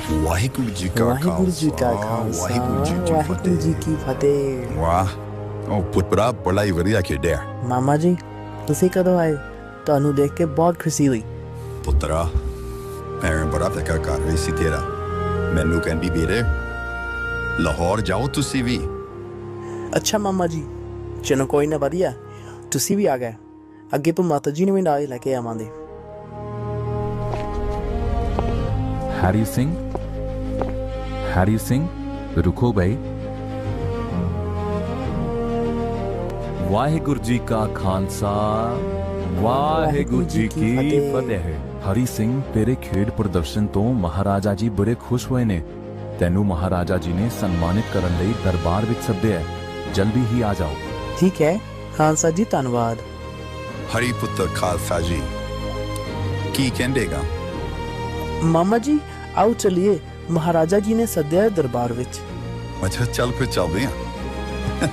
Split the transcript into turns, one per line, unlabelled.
ਵਾਹਿਗੁਰੂ ਜੀ ਕਾ
ਵਾਹਿਗੁਰੂ ਜੀ ਕਾ ਖਾਲਸਾ ਵਾਹਿਗੁਰੂ ਜੀ ਕੀ ਫਤਿਹ।
ਵਾਹ, ਉਹ ਪੁੱਤਰਾ ਬੜਾ ਹੀ ਵਧੀਆ ਖੇਡਿਆ।
ਮਾਮਾ ਜੀ ਤੁਸੀਂ ਕਦੋਂ ਆਏ? ਤੁਹਾਨੂੰ ਦੇਖ ਕੇ ਬਹੁਤ ਖੁਸ਼ੀ ਹੋਈ।
ਪੁੱਤਰਾ ਮੈਂ ਬੜਾ ਫਿਕਰ ਕਰ ਰਹੀ ਸੀ ਤੇਰਾ। ਮੈਨੂੰ ਕਹਿੰਦੀ ਵੀਰੇ ਲਾਹੌਰ ਜਾਓ ਤੁਸੀਂ ਵੀ।
ਅੱਛਾ ਮਾਮਾ ਜੀ, ਚਲੋ ਕੋਈ ਨਾ, ਵਧੀਆ ਤੁਸੀਂ ਵੀ ਆ ਗਏ। ਅੱਗੇ ਤੋਂ ਮਾਤਾ ਜੀ ਨੂੰ ਵੀ ਨਾਲ ਲੈ ਕੇ ਆਵਾਂਗੇ।
हैरी सिंह रुको भाई। वाहिगुरु जी का खालसा वाहिगुरु जी की फतेह। हरी सिंह तेरे खेड प्रदर्शन तो महाराजा जी बड़े खुश हुए ने। तैनू महाराजा जी ने सम्मानित करन लई दरबार विच सद्दिया है। जल्दी ही आ जाओ।
ठीक है खालसा जी, धन्यवाद।
ਹਰੀ ਪੁੱਤਰ ਖਾਲਸਾ ਜੀ ਕੀ ਕਹਿੰਦੇਗਾ?
ਮਾਮਾ ਜੀ ਆਓ ਚਲਿਏ, ਮਹਾਰਾਜਾ ਜੀ ਨੇ ਸੱਦਿਆ ਹੈ ਦਰਬਾਰ ਵਿੱਚ।
ਅੱਛਾ ਚੱਲ ਫਿਰ ਚੱਲਦੇ ਹਾਂ।